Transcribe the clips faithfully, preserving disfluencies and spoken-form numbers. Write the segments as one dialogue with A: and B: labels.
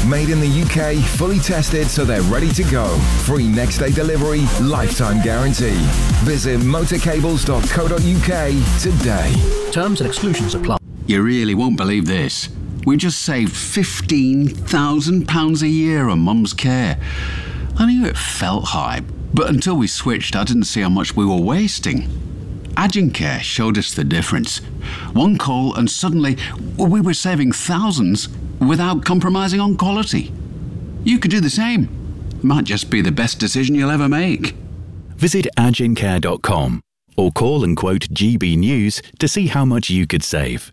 A: Made in the U K, fully tested so they're ready to go. Free next day delivery, lifetime guarantee. Visit motorcables dot co dot uk today.
B: Terms and exclusions apply.
C: You really won't believe this. We just saved fifteen thousand pounds a year on Mum's care. I knew it felt high, but until we switched, I didn't see how much we were wasting. Agincare showed us the difference. One call and suddenly we were saving thousands without compromising on quality. You could do the same. Might just be the best decision you'll ever make.
D: Visit agincare dot com or call and quote G B News to see how much you could save.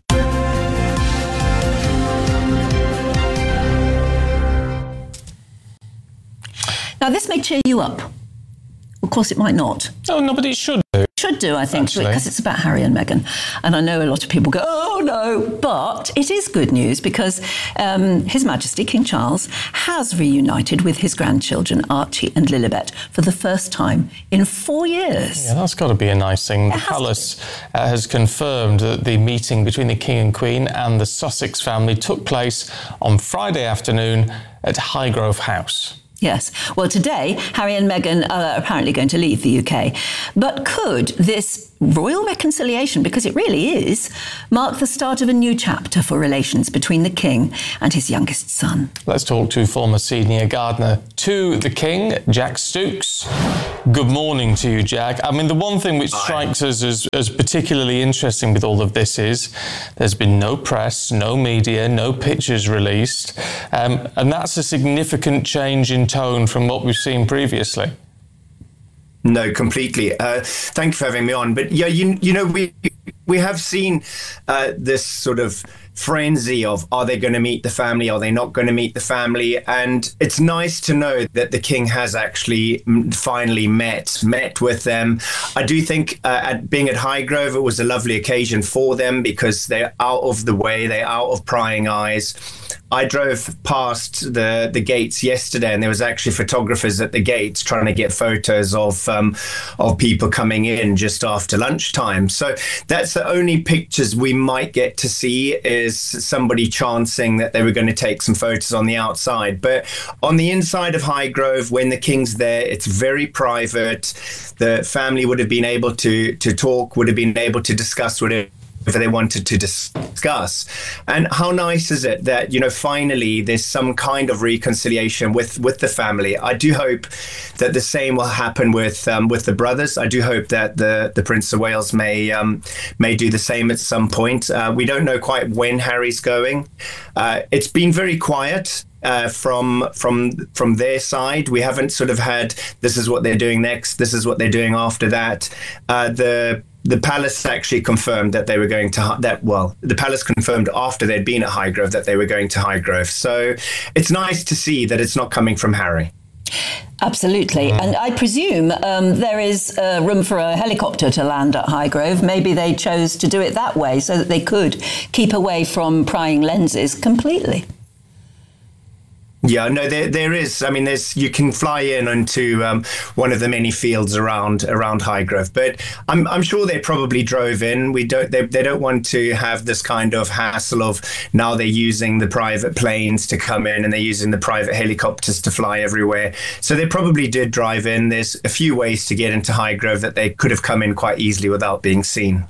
E: Now, this may cheer you up. Of course, it might not.
F: Oh, no, but it should do.
E: Should do, I think,
F: Actually.
E: because it's about Harry and Meghan. And I know a lot of people go, oh, no. But it is good news because um, His Majesty, King Charles, has reunited with his grandchildren, Archie and Lilibet, for the first time in four years.
F: Yeah, that's got to be a nice thing. The Palace uh, has confirmed that the meeting between the King and Queen and the Sussex family took place on Friday afternoon at Highgrove House.
E: Yes. Well, today, Harry and Meghan are apparently going to leave the U K. But could this royal reconciliation, because it really is, mark the start of a new chapter for relations between the King and his youngest son?
F: Let's talk to former senior gardener to the King, Jack Stooks. Good morning to you, Jack. I mean, the one thing which strikes us as, as particularly interesting with all of this is there's been no press, no media, no pictures released. Um, and that's a significant change in tone from what we've seen previously.
G: No, completely. Uh, thank you for having me on. But yeah, you you know, we we have seen uh, this sort of frenzy of, are they going to meet the family? Are they not going to meet the family? And it's nice to know that the King has actually finally met, met with them. I do think uh, at being at Highgrove, it was a lovely occasion for them because they're out of the way, they're out of prying eyes. I drove past the, the gates yesterday and there was actually photographers at the gates trying to get photos of um, of people coming in just after lunchtime. So that's the only pictures we might get to see is somebody chancing that they were going to take some photos on the outside. But on the inside of Highgrove, when the King's there, it's very private. The family would have been able to, to talk, would have been able to discuss whatever if they wanted to discuss. And how nice is it that, you know, finally there's some kind of reconciliation with, with the family. I do hope that the same will happen with um, with the brothers. I do hope that the, the Prince of Wales may um, may do the same at some point. Uh, we don't know quite when Harry's going. Uh, it's been very quiet. Uh, from from from their side, we haven't sort of had this is what they're doing next, this is what they're doing after that. Uh, the the palace actually confirmed that they were going to that. Well, the palace confirmed after they'd been at Highgrove that they were going to Highgrove. So it's nice to see that it's not coming from Harry.
E: Absolutely. Mm. And I presume um, there is uh, room for a helicopter to land at Highgrove. Maybe they chose to do it that way so that they could keep away from prying lenses completely.
G: Yeah, no, there there is. I mean, there's you can fly in onto um, one of the many fields around around Highgrove, but I'm I'm sure they probably drove in. We don't they they don't want to have this kind of hassle of now they're using the private planes to come in and they're using the private helicopters to fly everywhere. So they probably did drive in. There's a few ways to get into Highgrove that they could have come in quite easily without being seen.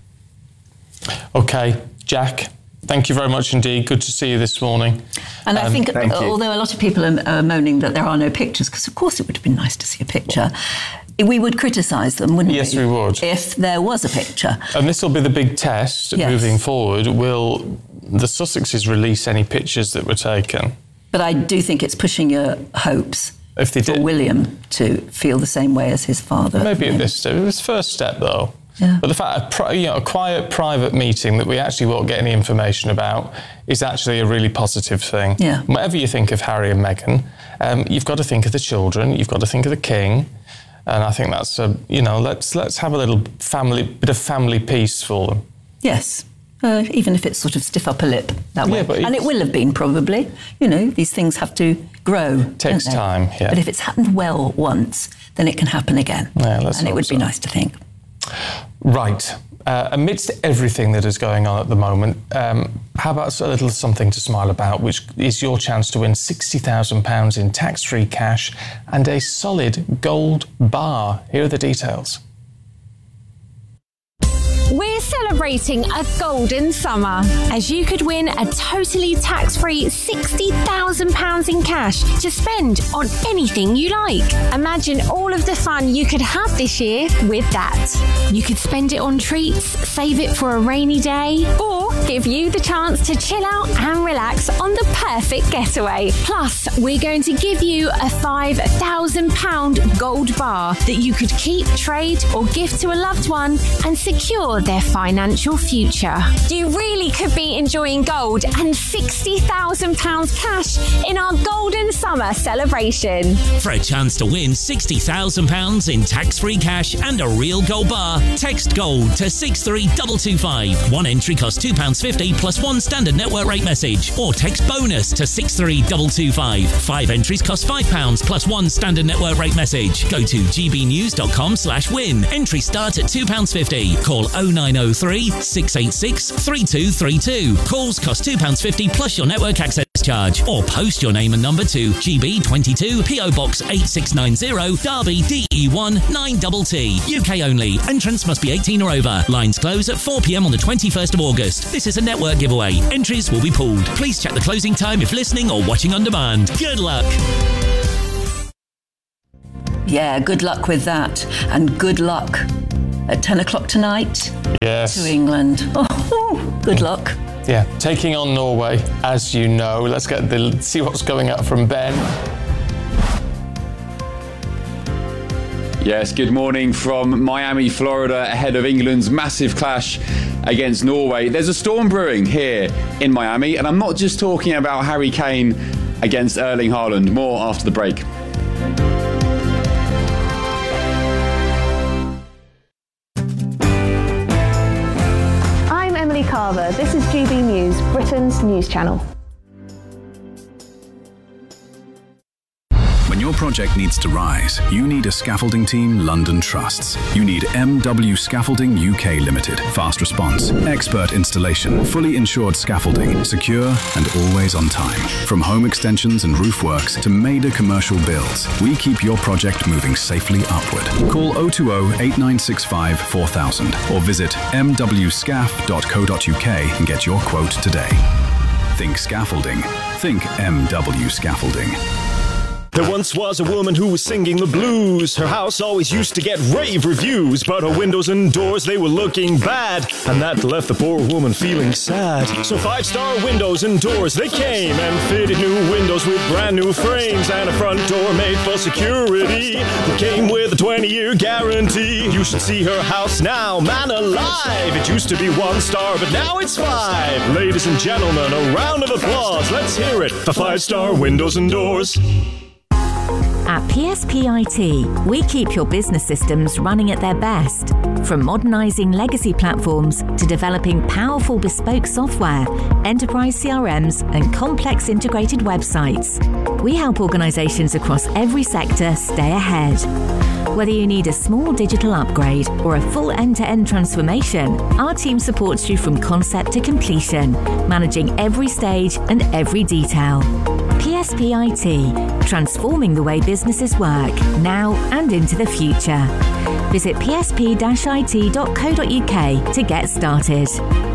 F: Okay, Jack. Thank you very much indeed. Good to see you this morning.
E: And I um, think, although a lot of people are, are moaning that there are no pictures, because of course it would have been nice to see a picture, we would criticise them, wouldn't
F: yes,
E: we?
F: Yes, we would.
E: If there was a picture.
F: And this will be the big test yes. moving forward. Will the Sussexes release any pictures that were taken?
E: But I do think it's pushing your hopes
F: if they
E: for
F: did.
E: William to feel the same way as his father.
F: Maybe at this step. It was first step, though.
E: Yeah.
F: But the fact, a, you know, a quiet, private meeting that we actually won't get any information about is actually a really positive thing.
E: Yeah.
F: Whatever you think of Harry and Meghan, um, you've got to think of the children, you've got to think of the King, and I think that's a, you know, let's let's have a little family bit of family peace for them.
E: Yes. Uh, even if it's sort of stiff upper lip that way.
F: Yeah, but
E: and it will have been probably. You know, these things have to grow.
F: It takes time, yeah.
E: But if it's happened well once, then it can happen again.
F: Yeah, let's
E: and it would
F: so.
E: be nice to think.
F: Right. uh, amidst everything that is going on at the moment, um, how about a little something to smile about, which is your chance to win sixty thousand pounds in tax-free cash and a solid gold bar. Here are the details.
H: We're celebrating a golden summer, as you could win a totally tax-free sixty thousand pounds in cash to spend on anything you like. Imagine all of the fun you could have this year with that. You could spend it on treats, save it for a rainy day, or give you the chance to chill out and relax on the perfect getaway. Plus, we're going to give you a five thousand pounds gold bar that you could keep, trade, or gift to a loved one and secure their financial future. You really could be enjoying gold and sixty thousand pounds cash in our golden summer celebration.
I: For a chance to win sixty thousand pounds in tax-free cash and a real gold bar, text GOLD to six three two two five. One entry costs two pounds fifty plus one standard network rate message, or text BONUS to six three two two five. Five entries cost five pounds plus one standard network rate message. Go to gbnews.com slash win. Entry start at two pounds fifty. Call oh nine oh three, six eight six, three two three two. Calls cost two pounds fifty plus your network access charge, or post your name and number to G B twenty-two, P O Box eight six nine zero, Derby, D E one nine T T. U K only. Entrance must be eighteen or over. Lines close at four p m on the twenty-first of August. This is a network giveaway. Entries will be pooled. Please check the closing time if listening or watching on demand. Good luck.
E: Yeah, good luck with that. And good luck at ten o'clock tonight
F: yes.
E: to England. Oh, oh, good luck.
F: Yeah, taking on Norway, as you know. Let's get the see what's going up from Ben.
J: Yes, good morning from Miami, Florida, ahead of England's massive clash against Norway. There's a storm brewing here in Miami, and I'm not just talking about Harry Kane against Erling Haaland. More after the break.
K: Carver. This is G B News, Britain's news channel.
D: When your project needs to rise, you need a scaffolding team London trusts. You need M W Scaffolding U K Limited. Fast response, expert installation, fully insured scaffolding, secure and always on time. From home extensions and roof works to major commercial builds, we keep your project moving safely upward. Call oh two oh, eight nine six five, four thousand or visit m w scaff dot co dot u k and get your quote today. Think scaffolding. Think M W Scaffolding.
L: There once was a woman who was singing the blues. Her house always used to get rave reviews, but her windows and doors, they were looking bad, and that left the poor woman feeling sad. So five-star windows and doors, they came and fitted new windows with brand new frames and a front door made for security that came with a twenty-year guarantee. You should see her house now, man alive. It used to be one star, but now it's five. Ladies and gentlemen, a round of applause. Let's hear it for five-star windows and doors.
M: At P S P I T, we keep your business systems running at their best. From modernising legacy platforms to developing powerful bespoke software, enterprise C R Ms and complex integrated websites, we help organisations across every sector stay ahead. Whether you need a small digital upgrade or a full end-to-end transformation, our team supports you from concept to completion, managing every stage and every detail. P S P I T, transforming the way businesses work, now and into the future. Visit p s p dash i t dot co dot u k to get started.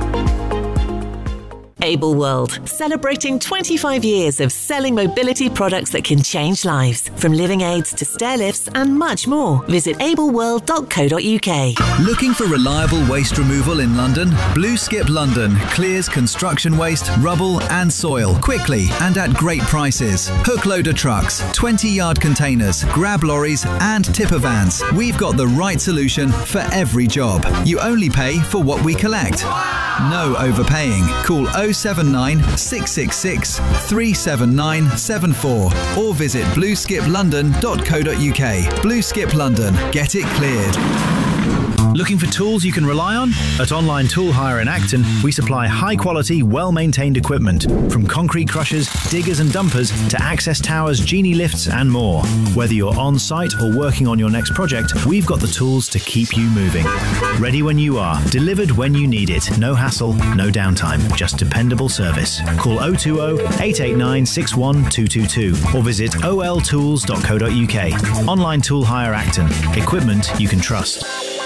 N: Able World, celebrating twenty-five years of selling mobility products that can change lives. From living aids to stair lifts and much more. Visit able world dot co dot u k.
O: Looking for reliable waste removal in London? Blue Skip London clears construction waste, rubble and soil quickly and at great prices. Hook loader trucks, twenty yard containers, grab lorries and tipper vans. We've got the right solution for every job. You only pay for what we collect. No overpaying. Call oh seven nine, six six six, three seven nine seven four or visit blue skip london dot co dot u k. Blue Skip London. Get it cleared.
P: Looking for tools you can rely on? At Online Tool Hire in Acton, we supply high-quality, well-maintained equipment, from concrete crushers, diggers and dumpers to access towers, genie lifts and more. Whether you're on-site or working on your next project, we've got the tools to keep you moving. Ready when you are, delivered when you need it. No hassle, no downtime, just dependable service. Call oh two oh, eight eight nine, six one two two two or visit o l tools dot co dot u k. Online Tool Hire Acton. Equipment you can trust.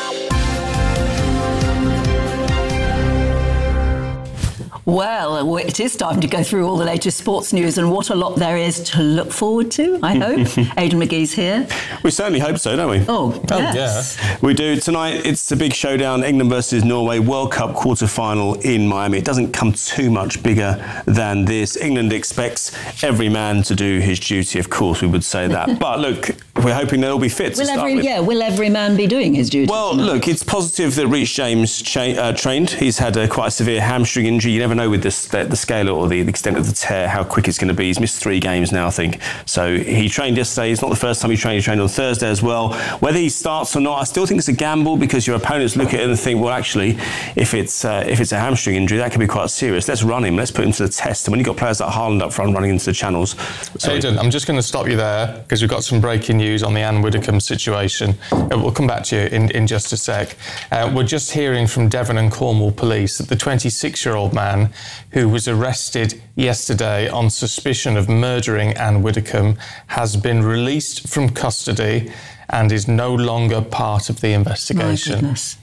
E: Well, it is time to go through all the latest sports news, and what a lot there is to look forward to, I hope. Aidan McGee's here.
Q: We certainly hope so, don't we?
E: Oh, yes.
Q: Yeah. We do. Tonight, it's the big showdown, England versus Norway, World Cup quarter-final in Miami. It doesn't come too much bigger than this. England expects every man to do his duty, of course, we would say that. But look, we're hoping they'll all be fit
E: will
Q: to start
E: every,
Q: with.
E: Yeah, will every man be doing his duty?
Q: Well, tonight? Look, it's positive that Reece James cha- uh, trained. He's had a quite a severe hamstring injury. You never know with this, the, the scale or the, the extent of the tear, how quick it's going to be. He's missed three games now, I think. So he trained yesterday. It's not the first time he trained. He trained on Thursday as well. Whether he starts or not, I still think it's a gamble, because your opponents look at it and think, well, actually, if it's uh, if it's a hamstring injury, that could be quite serious. Let's run him. Let's put him to the test. And when you've got players like Haaland up front running into the channels...
F: Sorry. Aidan, I'm just going to stop you there, because we've got some breaking news on the Anne Widdecombe situation. Uh, we'll come back to you in, in just a sec. Uh, we're just hearing from Devon and Cornwall Police that the twenty-six-year-old man who was arrested yesterday on suspicion of murdering Anne Widdecombe has been released from custody and is no longer part of the investigation.
E: My goodness.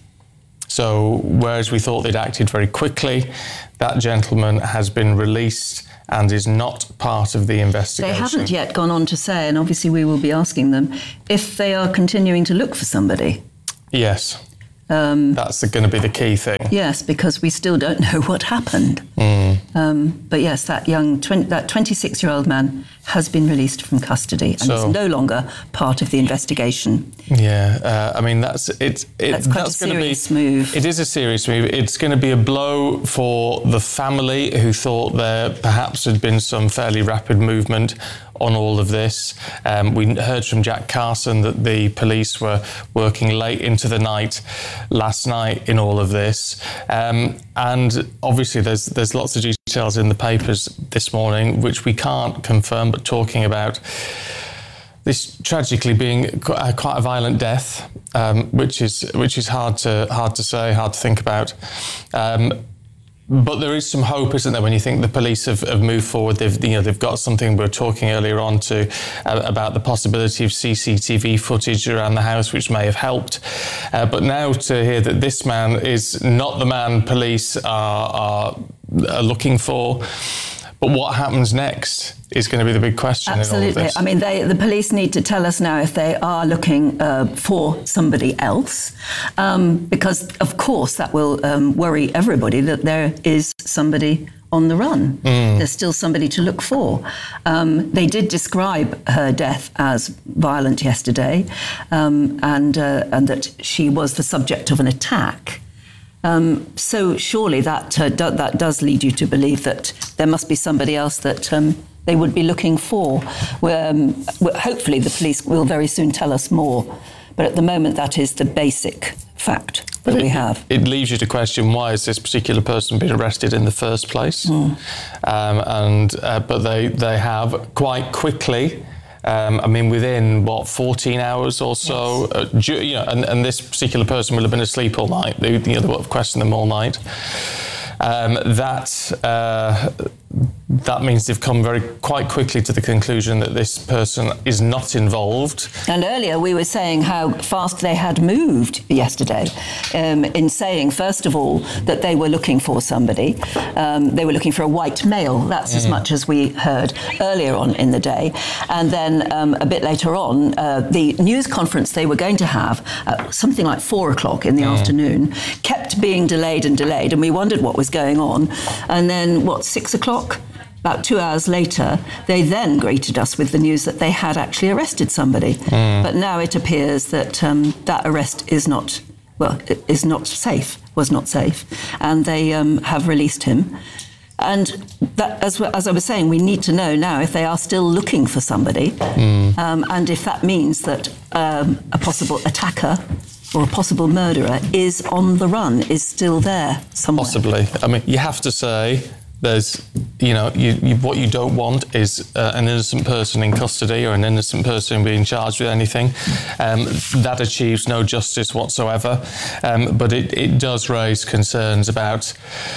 F: So, whereas we thought they'd acted very quickly, that gentleman has been released and is not part of the investigation.
E: They haven't yet gone on to say, and obviously we will be asking them, if they are continuing to look for somebody.
F: Yes.
E: Um,
F: That's going to be the key thing.
E: Yes, because we still don't know what happened.
F: Mm.
E: Um, but yes, that young, twenty, that twenty-six-year-old man has been released from custody and
F: So-
E: is no longer part of the investigation.
F: Yeah, uh, I mean that's it. it
E: That's quite a
F: gonna
E: serious
F: be,
E: move.
F: It is a serious move. It's going to be a blow for the family, who thought there perhaps had been some fairly rapid movement on all of this. Um, we heard from Jack Carson that the police were working late into the night last night in all of this, um, and obviously there's there's lots of details in the papers this morning which we can't confirm, but talking about this tragically being quite a violent death, um, which is which is hard to hard to say, hard to think about. Um, but there is some hope, isn't there, when you think the police have, have moved forward? They've you know they've got something. We were talking earlier on to uh, about the possibility of C C T V footage around the house, which may have helped. Uh, but now to hear that this man is not the man police are, are, are looking for. But what happens next is going to be the big question.
E: Absolutely.
F: In all of this.
E: I mean, they, the police need to tell us now if they are looking uh, for somebody else, um, because, of course, that will um, worry everybody that there is somebody on the run.
F: Mm.
E: There's still somebody to look for. Um, they did describe her death as violent yesterday, um, and uh, and that she was the subject of an attack. Um, so surely that uh, do, that does lead you to believe that there must be somebody else that um, they would be looking for. Um, hopefully the police will very soon tell us more. But at the moment, that is the basic fact that
F: it,
E: we have.
F: It leaves you to question, why has this particular person been arrested in the first place?
E: Mm.
F: Um, and uh, but they, they have quite quickly. Um, I mean, within, what, fourteen hours or so, yes. uh, du- you know, and, and this particular person will have been asleep all night. They, you know, they will have questioned them all night. Um, that uh, that means they've come very quite quickly to the conclusion that this person is not involved.
E: And earlier we were saying how fast they had moved yesterday, um, in saying, first of all, that they were looking for somebody. Um, they were looking for a white male. That's mm. as much as we heard earlier on in the day. And then um, a bit later on, uh, the news conference they were going to have, uh, something like four o'clock in the mm. afternoon, kept being delayed and delayed, and we wondered what was going on. And then, what, six o'clock? About two hours later, they then greeted us with the news that they had actually arrested somebody. Mm. But now it appears that um, that arrest is not, well, is not safe, was not safe, and they um, have released him. And that, as, as I was saying, we need to know now if they are still looking for somebody, mm. um, and if that means that um, a possible attacker or a possible murderer is on the run, is still there somewhere.
F: Possibly. I mean, you have to say there's, you know, you, you, what you don't want is uh, an innocent person in custody or an innocent person being charged with anything. Um, that achieves no justice whatsoever. Um, but it, it does raise concerns about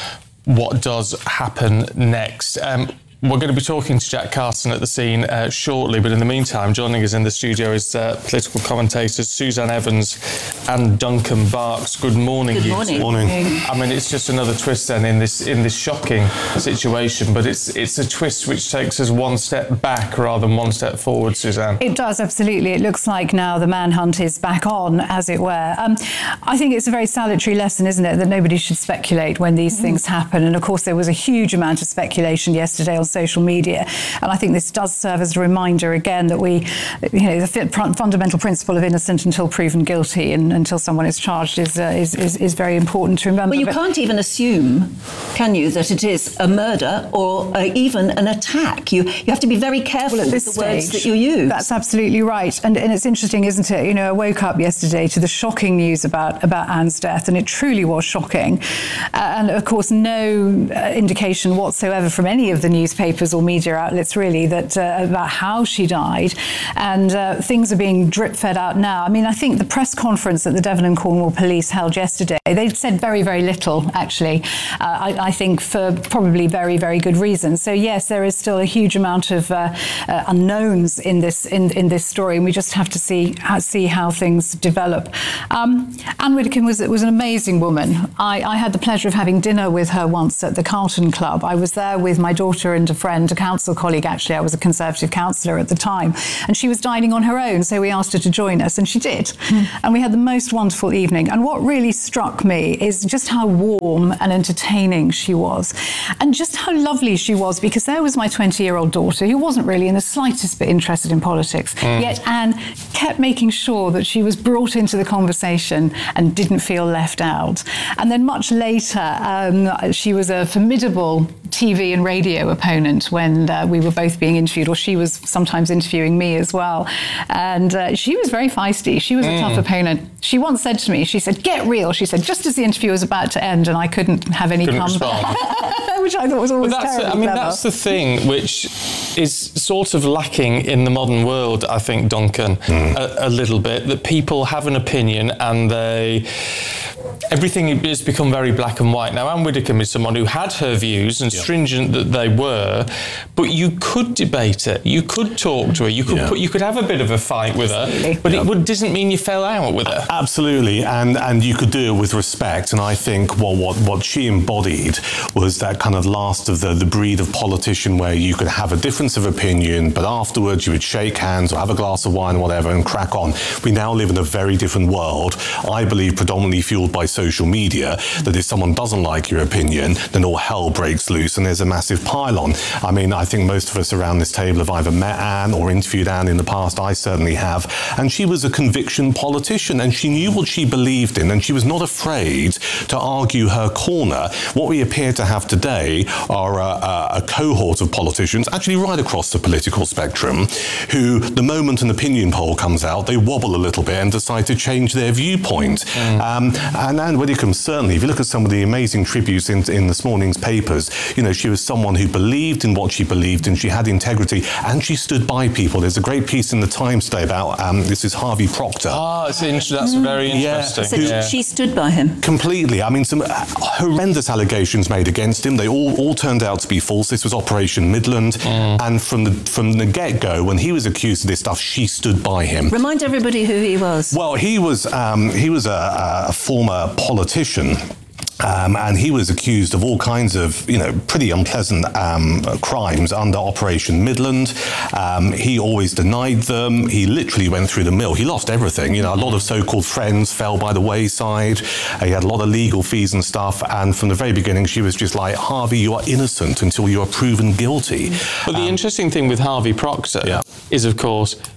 F: what does happen next. Um, We're going to be talking to Jack Carson at the scene uh, shortly, but in the meantime, joining us in the studio is uh, political commentators Suzanne Evans and Duncan Barks. Good morning,
E: Good
F: you
E: morning.
F: two.
E: Morning.
F: I mean, it's just another twist then in this in this shocking situation, but it's it's a twist which takes us one step back rather than one step forward, Suzanne.
R: It does, absolutely. It looks like now the manhunt is back on, as it were. Um, I think it's a very salutary lesson, isn't it, that nobody should speculate when these mm-hmm. things happen. And of course, there was a huge amount of speculation yesterday on social media. And I think this does serve as a reminder again that we, you know, the fundamental principle of innocent until proven guilty and until someone is charged is, uh, is, is, is very important to remember.
E: Well, you
R: but
E: can't even assume, can you, that it is a murder or uh, even an attack. You you have to be very careful
R: well,
E: with the
R: stage,
E: words that you use.
R: That's absolutely right. And, and it's interesting, isn't it? You know, I woke up yesterday to the shocking news about, about Anne's death, and it truly was shocking. Uh, and of course, no uh, indication whatsoever from any of the newspapers or media outlets really that uh, about how she died, and uh, things are being drip fed out now. I mean, I think the press conference that the Devon and Cornwall police held yesterday, they said very, very little actually. Uh, I, I think for probably very, very good reasons. So yes, there is still a huge amount of uh, uh, unknowns in this in, in this story, and we just have to see how, see how things develop. Um, Anne Widdecombe was was an amazing woman. I, I had the pleasure of having dinner with her once at the Carlton Club. I was there with my daughter and a friend, a council colleague actually. I was a Conservative councillor at the time, and she was dining on her own, so we asked her to join us, and she did. Mm. And we had the most wonderful evening. And what really struck me is just how warm and entertaining she was, and just how lovely she was, because there was my twenty-year-old daughter who wasn't really in the slightest bit interested in politics, mm. yet Anne kept making sure that she was brought into the conversation and didn't feel left out. And then much later, um, she was a formidable T V and radio opponent when uh, we were both being interviewed, or she was sometimes interviewing me as well. And uh, she was very feisty. She was mm. a tough opponent. She once said to me, she said, "Get real," she said, just as the interview was about to end, and I couldn't have any comeback. Which I thought was always
F: well, that's
R: terribly
F: I mean,
R: clever.
F: That's the thing which is sort of lacking in the modern world, I think, Duncan, mm. a, a little bit, that people have an opinion and they... Everything has become very black and white. Now, Anne Widdecombe is someone who had her views, and yep. stringent that they were, but you could debate it. You could talk to her. You could yeah. put, you could have a bit of a fight with her, but yep. it would, doesn't mean you fell out with her.
S: Absolutely, and and you could do it with respect. And I think well, what what she embodied was that kind of last of the, the breed of politician where you could have a difference of opinion, but afterwards you would shake hands or have a glass of wine or whatever and crack on. We now live in a very different world, I believe predominantly fueled by social media, that if someone doesn't like your opinion, then all hell breaks loose and there's a massive pile-on. I mean, I think most of us around this table have either met Anne or interviewed Anne in the past. I certainly have. And she was a conviction politician, and she knew what she believed in, and she was not afraid to argue her corner. What we appear to have today are a, a, a cohort of politicians, actually right across the political spectrum, who, the moment an opinion poll comes out, they wobble a little bit and decide to change their viewpoint. Mm. Um, and Anne Widdecombe, certainly, if you look at some of the amazing tributes in, in this morning's papers, you know, she was someone who believed in what she believed in, she had integrity, and she stood by people. There's a great piece in the Times today about, um, this is Harvey Proctor.
F: Ah, it's inter- that's mm. very interesting.
E: Yeah. So yeah. she stood by him?
S: Completely. I mean, some horrendous allegations made against him. They all, all turned out to be false. This was Operation Midland, mm. and from the, from the get-go, when he was accused of this stuff, she stood by him.
E: Remind everybody who he was.
S: Well, he was, um, he was a, a former politician. Um, and he was accused of all kinds of, you know, pretty unpleasant um, crimes under Operation Midland. Um, he always denied them. He literally went through the mill. He lost everything. You know, a lot of so-called friends fell by the wayside. Uh, he had a lot of legal fees and stuff. And from the very beginning, she was just like, Harvey, you are innocent until you are proven guilty.
F: But the um, interesting thing with Harvey Proctor yeah. is, of course,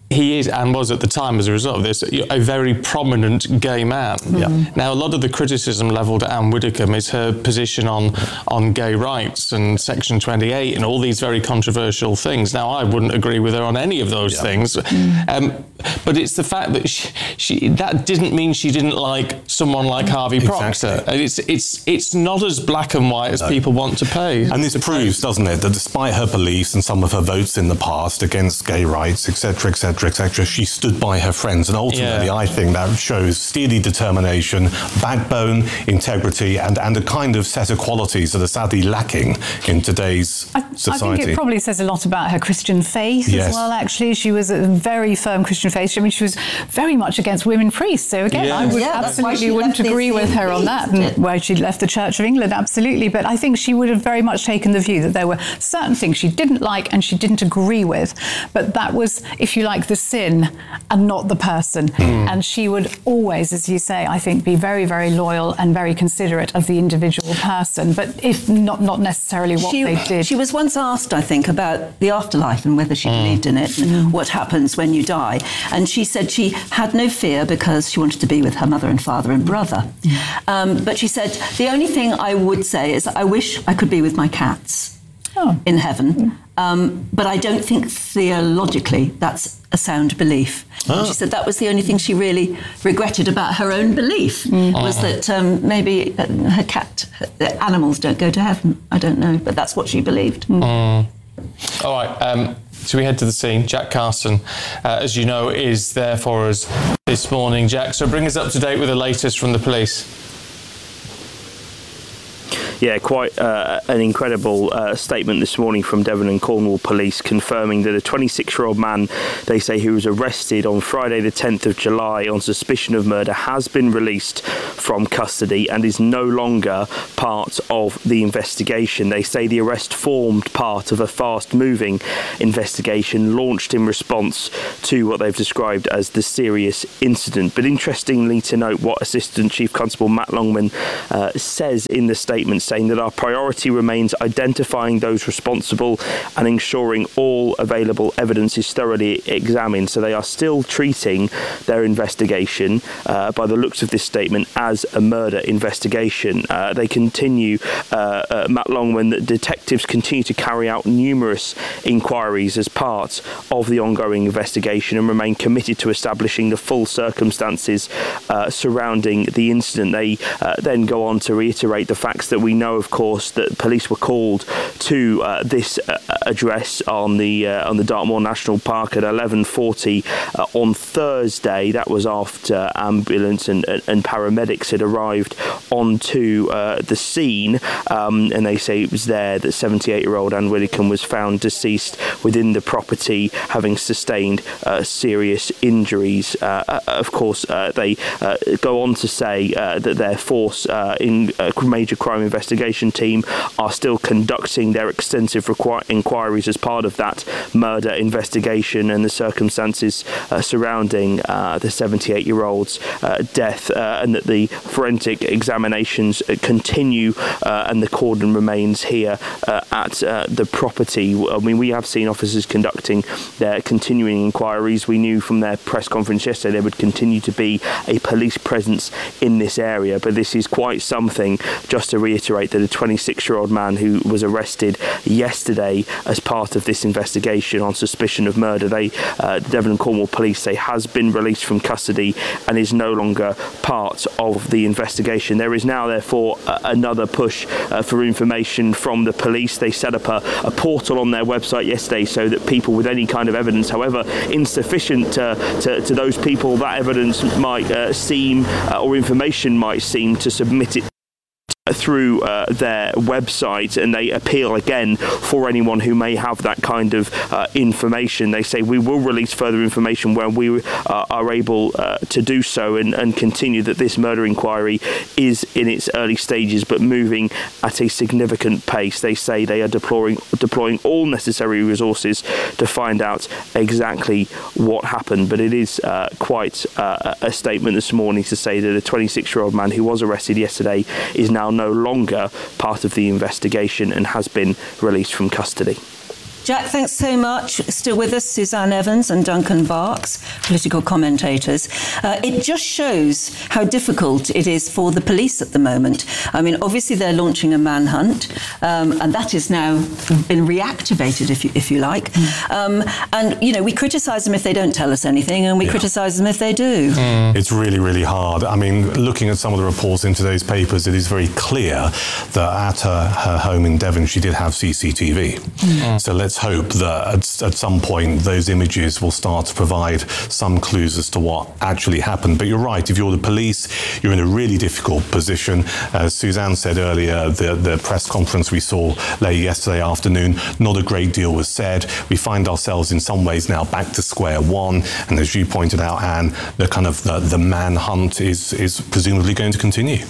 F: he is, and was at the time as a result of this, a very prominent gay man.
R: Mm.
F: Now, a lot of the criticism levelled at Anne Widdecombe is her position on, on gay rights and Section twenty-eight and all these very controversial things. Now, I wouldn't agree with her on any of those yeah. things, mm. um, but it's the fact that she, she, that didn't mean she didn't like someone like Harvey Procter.
S: Exactly.
F: It's, it's, it's not as black and white as no. people want to pay.
S: And this proves, doesn't it, that despite her beliefs and some of her votes in the past against gay rights, et cetera, et cetera, et cetera, she stood by her friends. And ultimately, yeah. I think that shows steely determination, backbone, integrity, and, and a kind of set of qualities that are sadly lacking in today's
R: I,
S: society.
R: I think it probably says a lot about her Christian faith
S: yes.
R: as well, actually. She was a very firm Christian faith. I mean, she was very much against women priests. So again, yes. I would
E: yeah,
R: absolutely wouldn't agree with her on that, and why she left the Church of England, absolutely. But I think she would have very much taken the view that there were certain things she didn't like and she didn't agree with. But that was, if you like, the sin and not the person. Mm. And she would always, as you say, I think, be very, very loyal and very considerate of the individual person, but if not not necessarily what
E: she,
R: they did.
E: She was once asked, I think, about the afterlife and whether she mm. believed in it and mm. what happens when you die. And she said she had no fear because she wanted to be with her mother and father and brother. Mm. Um, but she said, the only thing I would say is I wish I could be with my cats oh. in heaven. Mm. Um, but I don't think theologically that's a sound belief. Oh. She said that was the only thing she really regretted about her own belief, mm. was oh. that um, maybe her cat, the animals don't go to heaven. I don't know, but that's what she believed.
F: Mm. Mm. All right, um, so we head to the scene. Jack Carson, uh, as you know, is there for us this morning. Jack, so bring us up to date with the latest from the police.
T: Yeah, quite uh, an incredible uh, statement this morning from Devon and Cornwall Police, confirming that a twenty-six-year-old man, they say, who was arrested on Friday the tenth of July on suspicion of murder has been released from custody and is no longer part of the investigation. They say the arrest formed part of a fast-moving investigation launched in response to what they've described as the serious incident. But interestingly to note what Assistant Chief Constable Matt Longman uh, says in the statement, saying that our priority remains identifying those responsible and ensuring all available evidence is thoroughly examined. So they are still treating their investigation, uh, by the looks of this statement, as a murder investigation. Uh, they continue, uh, uh, Matt Longman, that detectives continue to carry out numerous inquiries as part of the ongoing investigation and remain committed to establishing the full circumstances uh, surrounding the incident. They uh, then go on to reiterate the facts that we know, of course, that police were called to uh, this uh, address on the uh, on the Dartmoor National Park at eleven forty uh, on Thursday. That was after ambulance and, and paramedics had arrived onto uh, the scene, um, and they say it was there that seventy-eight-year-old Anne Widdecombe was found deceased within the property, having sustained uh, serious injuries. Uh, of course, uh, they uh, go on to say uh, that their force uh, in uh, major crime investigation team are still conducting their extensive requ- inquiries as part of that murder investigation and the circumstances uh, surrounding uh, the seventy-eight-year-old's uh, death, uh, and that the forensic examinations uh, continue uh, and the cordon remains here uh, at uh, the property. I mean, we have seen officers conducting their continuing inquiries. We knew from their press conference yesterday there would continue to be a police presence in this area, but this is quite something. Just to reiterate that a twenty-six-year-old man who was arrested yesterday as part of this investigation on suspicion of murder, they, uh, Devon and Cornwall Police say, has been released from custody and is no longer part of the investigation. There is now, therefore, uh, another push uh, for information from the police. They set up a, a portal on their website yesterday so that people with any kind of evidence, however insufficient uh, to, to those people that evidence might uh, seem uh, or information might seem, to submit it through uh, their website, and they appeal again for anyone who may have that kind of uh, information. They say we will release further information when we uh, are able uh, to do so, and, and continue that this murder inquiry is in its early stages but moving at a significant pace. They say they are deploying, deploying all necessary resources to find out exactly what happened. But it is uh, quite uh, a statement this morning to say that a twenty-six-year-old man who was arrested yesterday is now no longer part of the investigation and has been released from custody.
E: Jack, thanks so much. Still with us, Suzanne Evans and Duncan Barks, political commentators. Uh, it just shows how difficult it is for the police at the moment. I mean, obviously they're launching a manhunt, um, and that has now been reactivated, if you, if you like. Mm. Um, and, you know, we criticise them if they don't tell us anything, and we yeah. criticise them if they do.
S: Mm. It's really, really hard. I mean, looking at some of the reports in today's papers, it is very clear that at her, her home in Devon, she did have C C T V. Mm. So let's hope that at, at some point those images will start to provide some clues as to what actually happened. But you're right, if you're the police, you're in a really difficult position. As Suzanne said earlier, the, the press conference we saw late yesterday afternoon, not a great deal was said. We find ourselves in some ways now back to square one. And as you pointed out, Anne, the kind of the, the manhunt is, is presumably going to continue.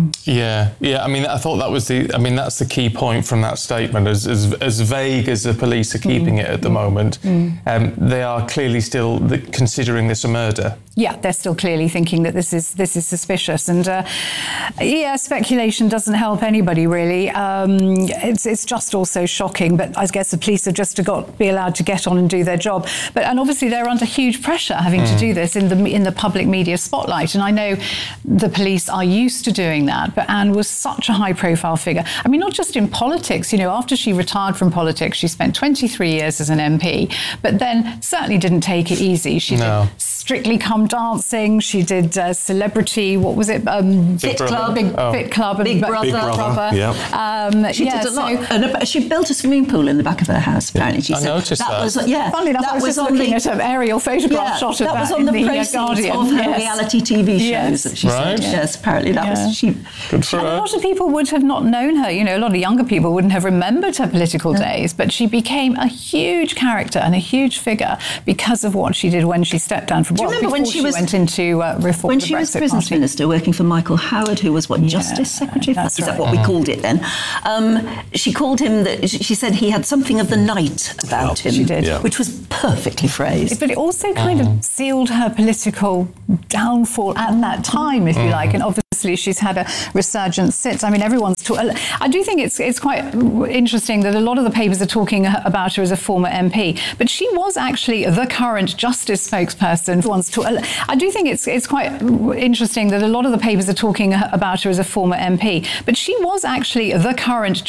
F: Yeah, yeah. I mean, I thought that was the. I mean, that's the key point from that statement. As as, as vague as the police are keeping mm. it at the moment, mm. um, they are clearly still the, considering this a murder.
R: Yeah, they're still clearly thinking that this is this is suspicious, and uh, yeah, speculation doesn't help anybody really. Um, it's it's just also shocking. But I guess the police have just got be allowed to get on and do their job. But and obviously they're under huge pressure having mm. to do this in the in the public media spotlight. And I know the police are used to doing that, but Anne was such a high-profile figure. I mean, not just in politics. You know, after she retired from politics, she spent twenty-three years as an M P, but then certainly didn't take it easy. She no. did Strictly Come Dancing. She did uh, Celebrity. What was it? Um,
E: Fit Club.
R: Big
E: oh.
R: Fit Club.
E: Big Brother.
S: Big Brother. Yeah.
E: Um, she yeah, did a lot. So, and she built a swimming pool in the back of her house. Apparently, she
F: I
E: said
F: noticed that.
E: that. Was, yeah.
R: Funnily enough,
E: that
R: I was,
E: was
R: just
E: on
R: looking
E: the,
R: at an aerial photograph
E: yeah,
R: shot of that.
E: That was on the
R: in
E: proceeds
R: the Guardian.
E: of her
R: yes.
E: reality T V shows.
R: Yes.
E: That she
F: right.
E: said. Yes. Apparently, that
R: yeah.
E: was she.
F: Good for
R: and
F: her.
R: a lot of people would have not known her. You know, a lot of younger people wouldn't have remembered her political
E: no.
R: days, but she became a huge character and a huge figure because of what she did when she stepped down from.
E: Do you
R: well,
E: remember when she,
R: she
E: was
R: went into uh, reform?
E: When
R: the
E: she
R: Brexit
E: was Prisons
R: Party.
E: Minister, working for Michael Howard, who was what
R: Yeah,
E: Justice Secretary.
R: that's
E: Is that
R: right.
E: what we called it then? Um, she called him. The, she said he had something of the night about
R: Yeah,
E: him,
R: she did.
S: Yeah.
E: which was perfectly phrased.
R: But it also kind
F: Mm.
R: of sealed her political downfall at that time, if you
F: Mm.
R: like. And obviously she's had a resurgence since. I mean, everyone's talking. I do think it's it's quite interesting that a lot of the papers are talking about her as a former M P, but she was actually the current Justice spokesperson. Once to, I do think it's it's quite interesting that a lot of the papers are talking about her as a former M P, but she was actually the current